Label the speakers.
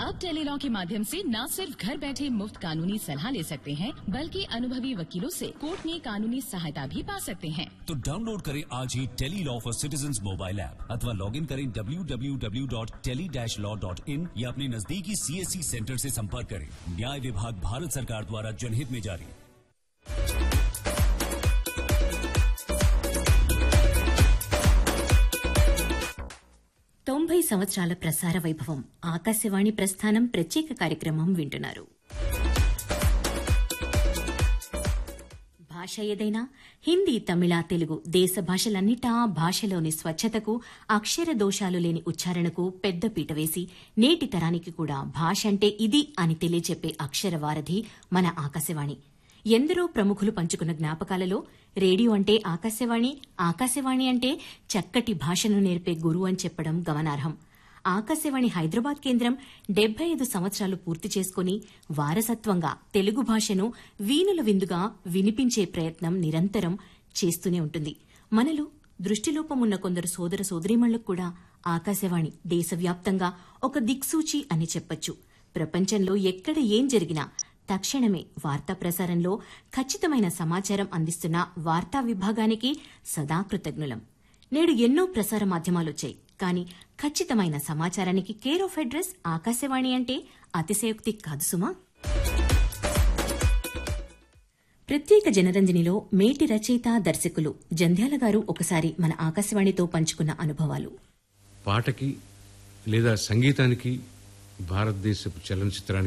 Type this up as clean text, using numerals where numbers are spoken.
Speaker 1: अब टेलीलॉ के माध्यम से न सिर्फ घर बैठे मुफ्त कानूनी सलाह ले सकते हैं, बल्कि अनुभवी वकीलों से कोर्ट में कानूनी सहायता भी पा सकते हैं।
Speaker 2: तो डाउनलोड करें आज ही Tele-Law for citizens mobile app अथवा लॉग इन करें www.tele-law.in या अपने नजदीकी CSC सेंटर से संपर्क करें। न्याय विभाग भारत सरकार द्वारा जनहित में जारी।
Speaker 3: 90 సంవత్సరాల ప్రసార వైభవం ఆకాశవాణి ప్రస్థానం ప్రత్యేక కార్యక్రమం వింటున్నారు. భాష ఏదైనా హిందీ, తమిళ, తెలుగు దేశ భాషలన్నిటా భాషలోని స్వచ్ఛతకు, అక్షర దోషాలు లేని ఉచ్చారణకు పెద్ద పీట వేసి నేటి తరానికి కూడా భాష అంటే ఇది అని తెలియజెప్పే అక్షర వారధి మన ఆకాశవాణి. ఎందరో ప్రముఖులు పంచుకున్న జ్ఞాపకాలలో రేడియో అంటే ఆకాశవాణి, ఆకాశవాణి అంటే చక్కటి భాషను నేర్పే గురువు అని చెప్పడం గమనార్హం. ఆకాశవాణి హైదరాబాద్ కేంద్రం 75 సంవత్సరాలు పూర్తి చేసుకుని వారసత్వంగా తెలుగు భాషను వీణుల విందుగా వినిపించే ప్రయత్నం నిరంతరం చేస్తూనే ఉంటుంది. మనలో దృష్టిలోపమున్న కొందరు సోదర సోదరీమణులకు కూడా ఆకాశవాణి దేశవ్యాప్తంగా ఒక దిక్సూచి అని చెప్పొచ్చు. ప్రపంచంలో ఎక్కడ ఏం జరిగినా తక్షణమే వార్తా ప్రసారంలో ఖచ్చితమైన సమాచారం అందిస్తున్న వార్తా విభాగానికి సదా కృతజ్ఞులం. నేడు ఎన్నో ప్రసార మాధ్యమాలొచ్చాయి, కానీ ఖచ్చితమైన సమాచారానికి కేర్ ఆఫ్ అడ్రస్ ఆకాశవాణి అంటే అతిశయోక్తి కాదు సుమా. ప్రత్యేక జనరంజనిలో మేటి రచయిత, దర్శకులు జంధ్యాల గారు ఒకసారి మన ఆకాశవాణితో పంచుకున్న అనుభవాలు.
Speaker 4: పాటకి లేదా సంగీతానికి భారతదేశపు చలనచిత్రానికి